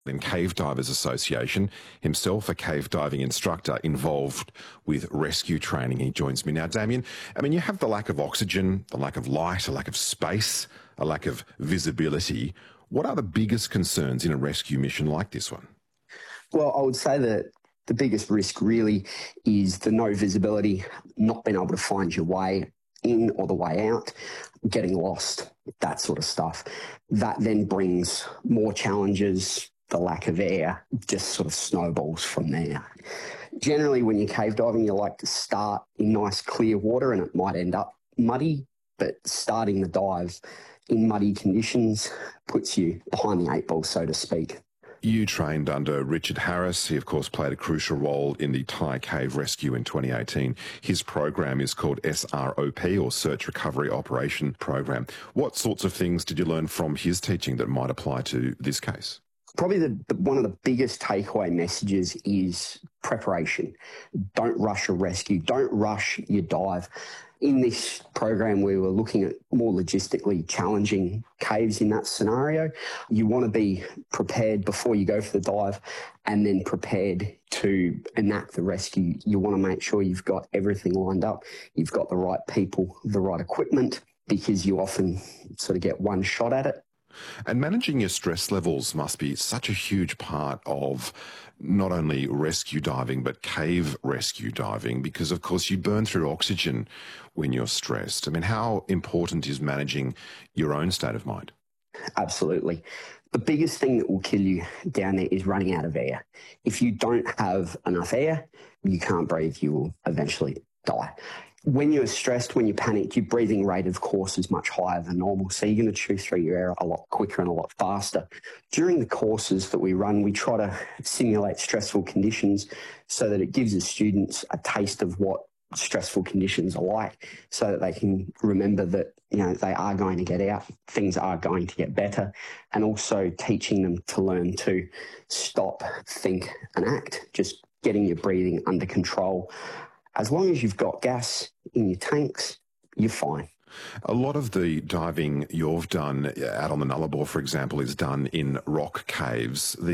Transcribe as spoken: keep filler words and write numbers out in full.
in Cave Divers Association, himself a cave diving instructor involved with rescue training. He joins me now. Damien, I mean, you have the lack of oxygen, the lack of light, a lack of space, a lack of visibility. What are the biggest concerns in a rescue mission like this one? Well, I would say that the biggest risk really is the no visibility, not being able to find your way in or the way out, getting lost, that sort of stuff. That then brings more challenges. The lack of air just sort of snowballs from there. Generally, when you're cave diving, you like to start in nice clear water and it might end up muddy, but starting the dive in muddy conditions puts you behind the eight ball, so to speak. You trained under Richard Harris. He, of course, played a crucial role in the Thai cave rescue in twenty eighteen. His program is called S R O P, or Search Recovery Operation Program. What sorts of things did you learn from his teaching that might apply to this case? Probably the, the, one of the biggest takeaway messages is preparation. Don't rush a rescue. Don't rush your dive. In this program, we were looking at more logistically challenging caves in that scenario. You want to be prepared before you go for the dive and then prepared to enact the rescue. You want to make sure you've got everything lined up. You've got the right people, the right equipment, because you often sort of get one shot at it. And managing your stress levels must be such a huge part of not only rescue diving, but cave rescue diving, because, of course, you burn through oxygen when you're stressed. I mean, how important is managing your own state of mind? Absolutely. The biggest thing that will kill you down there is running out of air. If you don't have enough air, you can't breathe, you will eventually die. When you're stressed, when you panic, your breathing rate, of course, is much higher than normal. So you're going to chew through your air a lot quicker and a lot faster. During the courses that we run, we try to simulate stressful conditions so that it gives the students a taste of what stressful conditions are like, so that they can remember that, you know, they are going to get out, things are going to get better, and also teaching them to learn to stop, think and act, just getting your breathing under control. As long as you've got gas in your tanks, you're fine. A lot of the diving you've done out on the Nullarbor, for example, is done in rock caves. The